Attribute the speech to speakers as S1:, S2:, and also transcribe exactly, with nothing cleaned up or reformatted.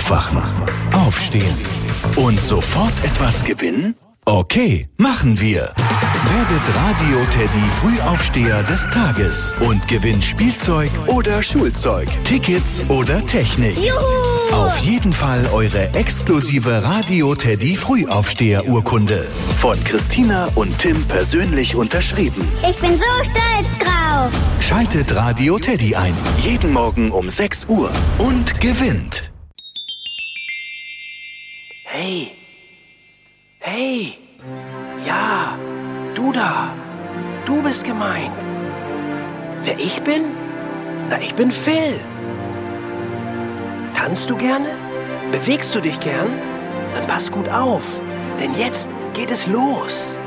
S1: Aufwachen, aufstehen und sofort etwas gewinnen? Okay, machen wir. Werdet Radio Teddy Frühaufsteher des Tages und gewinnt Spielzeug oder Schulzeug, Tickets oder Technik.
S2: Juhu!
S1: Auf jeden Fall eure exklusive Radio Teddy Frühaufsteher-Urkunde. Von Christina und Tim persönlich unterschrieben.
S2: Ich bin so stolz drauf.
S1: Schaltet Radio Teddy ein. Jeden Morgen um sechs Uhr und gewinnt.
S3: Hey. Hey. Ja. Du da. Du bist gemeint. Wer ich bin? Na, ich bin Phil. Tanzt du gerne? Bewegst du dich gern? Dann pass gut auf, denn jetzt geht es los.